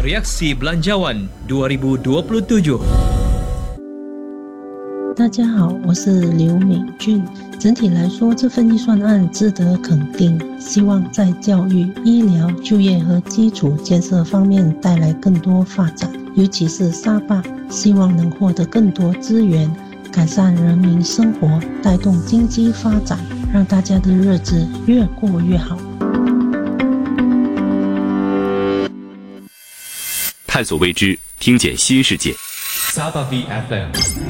Reaksi Belanjawan 2027。 大家好，我是刘美俊。整体来说，这份预算案值得肯定，希望在教育、医疗、就业和基础建设方面带来更多发展，尤其是沙坝，希望能获得更多资源，改善人民生活，带动经济发展，让大家的日子越过越好。 探索未知，听见新世界。 Sabah VFM